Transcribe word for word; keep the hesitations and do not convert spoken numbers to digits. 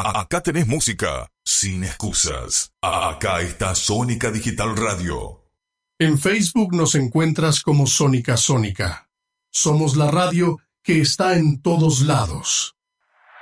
A- acá tenés música sin excusas. Acá está Sónica Digital Radio. En Facebook nos encuentras como Sónica Sónica. Somos la radio que está en todos lados.